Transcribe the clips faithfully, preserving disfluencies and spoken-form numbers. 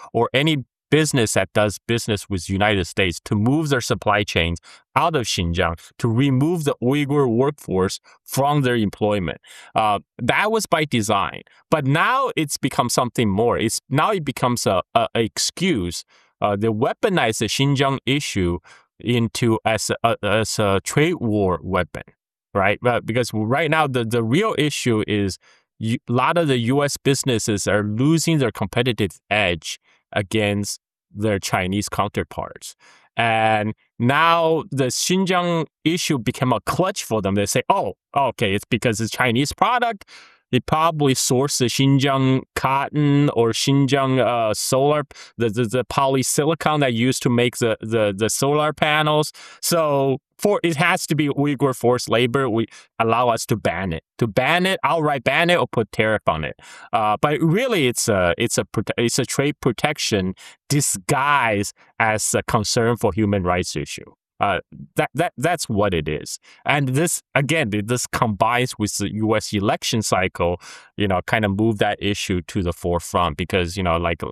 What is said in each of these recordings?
or any business that does business with the United States to move their supply chains out of Xinjiang, to remove the Uyghur workforce from their employment. Uh, that was by design. But now it's become something more. It's now it becomes a, a, a excuse. Uh, they weaponize the Xinjiang issue into as a, as a trade war weapon, right? But because right now the, the real issue is you, a lot of the U S businesses are losing their competitive edge against their Chinese counterparts. And now the Xinjiang issue became a clutch for them. They say, oh, okay, it's because it's Chinese product. They probably source the Xinjiang cotton or Xinjiang uh, solar, the, the, the polysilicon that used to make the, the, the solar panels. So for it has to be Uyghur forced labor. We allow us to ban it, to ban it, outright ban it, or put tariff on it. Uh, but really, it's a it's a it's a trade protection disguised as a concern for human rights issue. Uh, that that that's what it is. And this again, this combines with the U S election cycle. You know, kind of move that issue to the forefront because you know, like,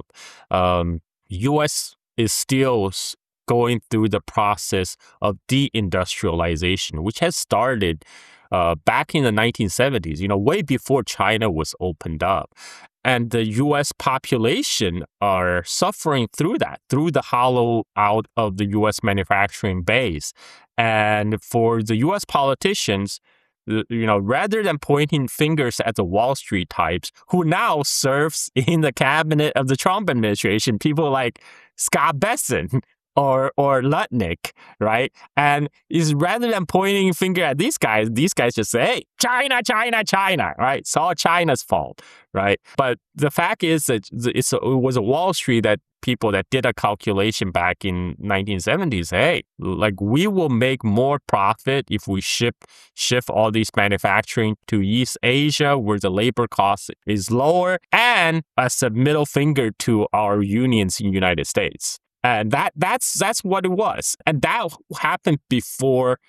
um, U S is still going through the process of deindustrialization, which has started uh, back in the nineteen seventies, you know, way before China was opened up. And the U S population are suffering through that, through the hollow out of the U S manufacturing base. And for the U S politicians, you know, rather than pointing fingers at the Wall Street types who now serves in the cabinet of the Trump administration, people like Scott Bessent, or or Lutnick, right? And is rather than pointing finger at these guys, these guys just say, hey, China, China, China, right? It's all China's fault, right? But the fact is that it's a, it was a Wall Street that people that did a calculation back in nineteen seventies, hey, like we will make more profit if we ship shift all these manufacturing to East Asia where the labor cost is lower, and as a middle finger to our unions in the United States. And that that's that's what it was. And that happened before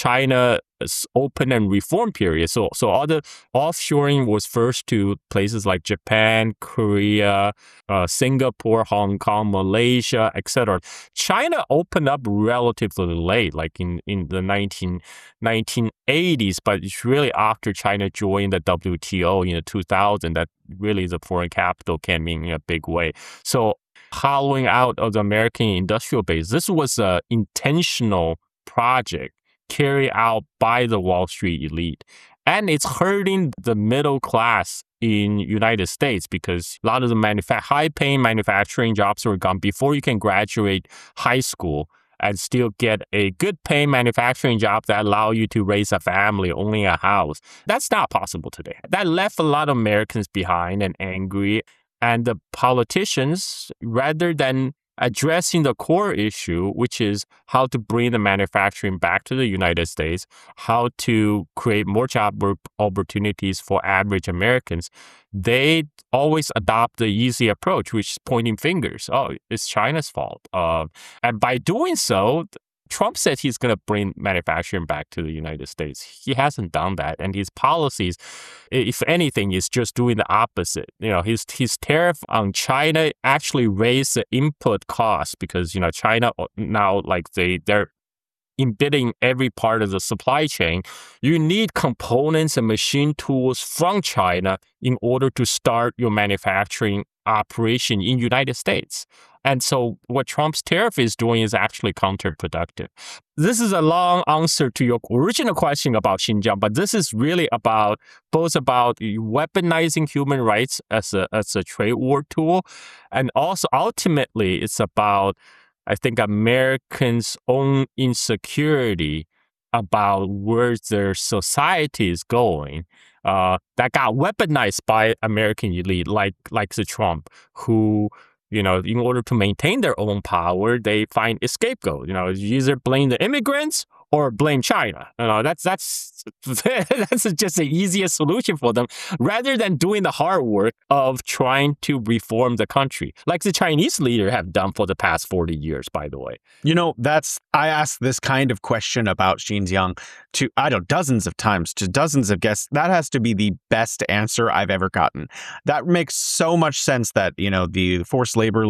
China's open and reform period. So so all the offshoring was first to places like Japan, Korea, uh, Singapore, Hong Kong, Malaysia, et cetera. China opened up relatively late, like in, in the nineteen, nineteen eighties, but it's really after China joined the W T O in the two thousand that really the foreign capital came in in a big way. So hollowing out of the American industrial base, this was an intentional project carried out by the Wall Street elite. And it's hurting the middle class in United States because a lot of the manufa- high-paying manufacturing jobs were gone before you can graduate high school and still get a good-paying manufacturing job that allow you to raise a family, owning a house. That's not possible today. That left a lot of Americans behind and angry. And the politicians, rather than addressing the core issue, which is how to bring the manufacturing back to the United States, how to create more job opportunities for average Americans, they always adopt the easy approach, which is pointing fingers. Oh, it's China's fault. Uh, and by doing so, Trump said he's going to bring manufacturing back to the United States. He hasn't done that. And his policies, if anything, is just doing the opposite. You know, his his tariff on China actually raised the input cost because, you know, China now, like they, they're embedding every part of the supply chain. You need components and machine tools from China in order to start your manufacturing operation in United States. And so what Trump's tariff is doing is actually counterproductive. This is a long answer to your original question about Xinjiang, but this is really about both about weaponizing human rights as a as a trade war tool, and also ultimately it's about, I think, Americans' own insecurity about where their society is going. Uh, that got weaponized by American elite, like like the Trump, who, you know, in order to maintain their own power, they find a scapegoat. You know, you either blame the immigrants or blame China. You know, that's that's that's just the easiest solution for them, rather than doing the hard work of trying to reform the country, like the Chinese leader have done for the past forty years, by the way. You know, that's, I asked this kind of question about Xinjiang to, I don't know, dozens of times to dozens of guests. That has to be the best answer I've ever gotten. That makes so much sense that, you know, the forced labor